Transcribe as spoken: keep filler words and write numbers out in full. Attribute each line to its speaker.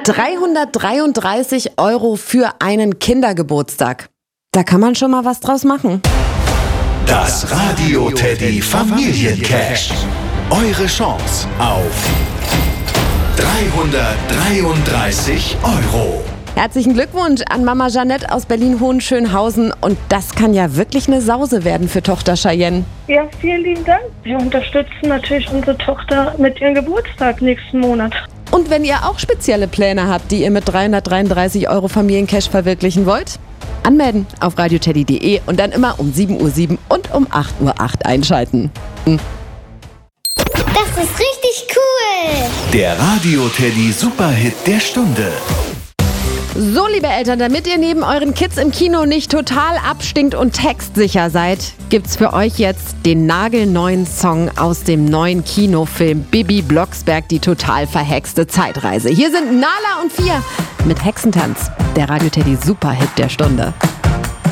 Speaker 1: dreihundertdreiunddreißig Euro für einen Kindergeburtstag. Da kann man schon mal was draus machen.
Speaker 2: Das Radio Teddy Familiencash. Eure Chance auf dreihundertdreiunddreißig Euro.
Speaker 1: Herzlichen Glückwunsch an Mama Jeanette aus Berlin-Hohenschönhausen. Und das kann ja wirklich eine Sause werden für Tochter Cheyenne.
Speaker 3: Ja, vielen lieben Dank. Wir unterstützen natürlich unsere Tochter mit ihrem Geburtstag nächsten Monat.
Speaker 1: Und wenn ihr auch spezielle Pläne habt, die ihr mit dreihundertdreiunddreißig Euro Familiencash verwirklichen wollt, anmelden auf radioteddy punkt de und dann immer um sieben Uhr sieben und um acht Uhr acht einschalten. Hm.
Speaker 4: Das ist richtig cool!
Speaker 2: Der Radio Teddy Superhit der Stunde.
Speaker 1: So, liebe Eltern, damit ihr neben euren Kids im Kino nicht total abstinkt und textsicher seid, gibt's für euch jetzt den nagelneuen Song aus dem neuen Kinofilm Bibi Blocksberg, die total verhexte Zeitreise. Hier sind Nala und Fia mit Hexentanz, der Radio Teddy Superhit der Stunde.